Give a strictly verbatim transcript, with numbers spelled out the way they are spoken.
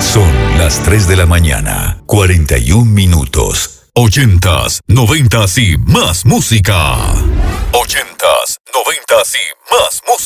Son las tres de la mañana, cuarenta y un minutos. Ochentas, noventas y más música. Ochentas, noventas y más música.